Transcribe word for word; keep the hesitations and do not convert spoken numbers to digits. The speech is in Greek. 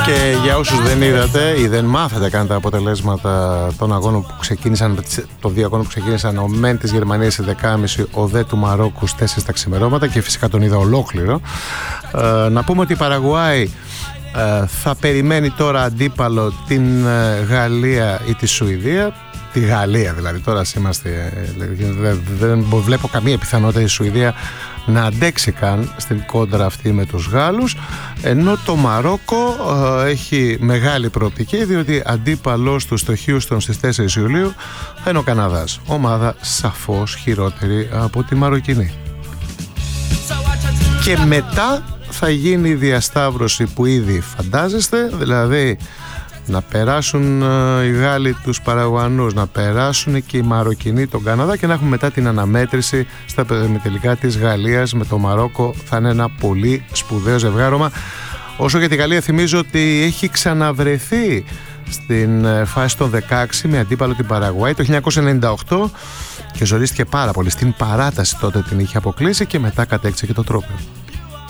Και για όσους δεν είδατε ή δεν μάθατε καν τα αποτελέσματα των αγώνων που ξεκίνησαν, των δύο αγώνων που ξεκίνησαν, ο μεν της Γερμανίας στις δέκα και μισή, ο δε του Μαρόκου στις τέσσερις τα ξημερώματα, και φυσικά τον είδα ολόκληρο. Ε, να πούμε ότι η Παραγουάη ε, θα περιμένει τώρα αντίπαλο την ε, Γαλλία ή τη Σουηδία. Τη Γαλλία δηλαδή, τώρα είμαστε, δεν, δεν βλέπω καμία πιθανότητα η Σουηδία να αντέξει καν στην κόντρα αυτή με τους Γάλλους, ενώ το Μαρόκο ε, έχει μεγάλη προοπτική, διότι αντίπαλος του στο Χιούστον στις τέσσερις Ιουλίου θα είναι ο Καναδάς, ομάδα σαφώς χειρότερη από τη Μαροκινή. Και μετά θα γίνει η διασταύρωση που ήδη φαντάζεστε, δηλαδή να περάσουν οι Γάλλοι τους Παραγουανούς, να περάσουν και οι Μαροκινοί τον Καναδά και να έχουμε μετά την αναμέτρηση στα τελικά της Γαλλίας με το Μαρόκο. Θα είναι ένα πολύ σπουδαίο ζευγάρωμα. Όσο για τη Γαλλία, θυμίζω ότι έχει ξαναβρεθεί στην φάση των δεκαέξι με αντίπαλο την Παραγουάη το χίλια εννιακόσια ενενήντα οκτώ και ζορίστηκε πάρα πολύ. Στην παράταση τότε την είχε αποκλείσει και μετά κατέκτησε και το τρόπαιο.